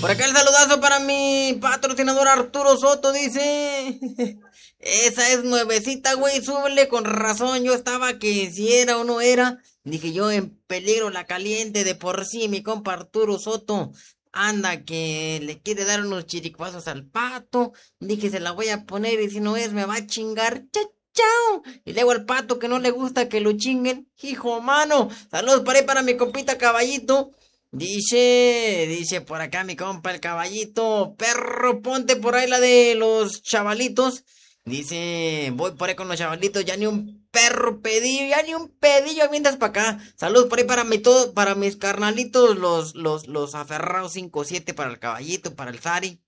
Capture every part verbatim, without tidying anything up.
Por acá el saludazo para mi patrocinador Arturo Soto, dice. Esa es nuevecita, güey, súbele con razón. Yo estaba que si era o no era. Dije yo en peligro la caliente de por sí, mi compa Arturo Soto. Anda que le quiere dar unos chiricuazos al pato. Dije se la voy a poner y si no es me va a chingar. Chao, chao. Y luego al pato que no le gusta que lo chinguen. Hijo mano. Saludos para ahí para mi compita caballito. Dice, dice por acá mi compa el caballito, perro, ponte por ahí la de los chavalitos. Dice, voy por ahí con los chavalitos, ya ni un perro pedillo, ya ni un pedillo mientras para acá. Saludos por ahí para mi todo, para mis carnalitos, los, los, los aferrados cinco siete para el caballito, para el Zari.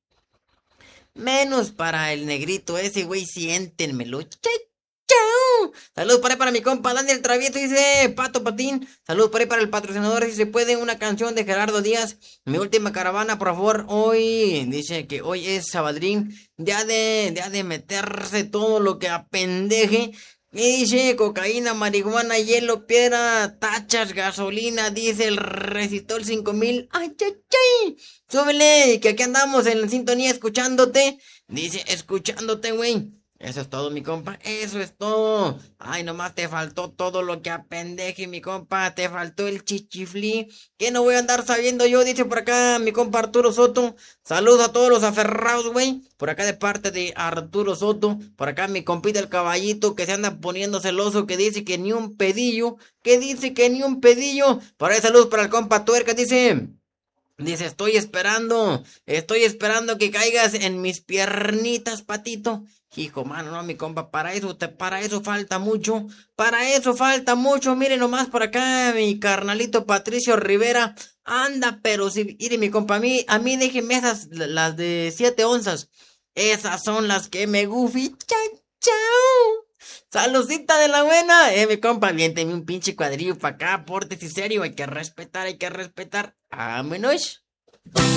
Menos para el negrito ese, güey, siéntenmelo. Chao, chao. Saludos por ahí para mi compa Dani el Travieso, dice Pato Patín. Saludos por ahí para el patrocinador, si se puede, una canción de Gerardo Díaz. Mi última caravana, por favor. Hoy, dice que hoy es sabadrín. Ya de, ya de meterse todo lo que apendeje. Y dice cocaína, marihuana, hielo, piedra, tachas, gasolina, diésel, resistol cinco mil. Ay, ay, ay. Súbele, que aquí andamos en la sintonía escuchándote. Dice, escuchándote, güey. Eso es todo, mi compa. Eso es todo. Ay, nomás te faltó todo lo que apendeje, mi compa. Te faltó el chichiflí. Que no voy a andar sabiendo yo, dice por acá mi compa Arturo Soto. Saludos a todos los aferrados, güey. Por acá de parte de Arturo Soto. Por acá mi compita el caballito que se anda poniendo celoso. Que dice que ni un pedillo. Que dice que ni un pedillo. Por ahí saludos para el compa Tuerca, dice. Dice, estoy esperando, estoy esperando que caigas en mis piernitas, patito. Hijo, mano, no, mi compa, para eso, te, para eso falta mucho, para eso falta mucho. Mire nomás por acá, mi carnalito Patricio Rivera, anda, pero si, mire, mi compa, a mí, a mí déjeme esas, las de siete onzas. Esas son las que me gufi. Chao, chao. Saludcita de la buena. Eh, mi compa, viénteme un pinche cuadrillo para acá, pórtese serio, hay que respetar, hay que respetar. Vámonos.